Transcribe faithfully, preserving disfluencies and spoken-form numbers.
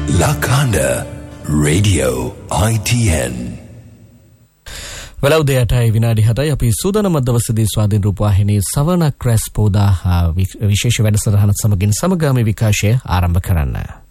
Lakanda Radio I T N. Well, උදේටයි විනාඩි හතයි අපි සූදානම් දවසේදී ස්වාධීන රූපවාහිනී සවන ක්‍රැස් පෝදා විශේෂ වැඩසටහන සමගින් සමගාමී විකාශය ආරම්භ කරන්න.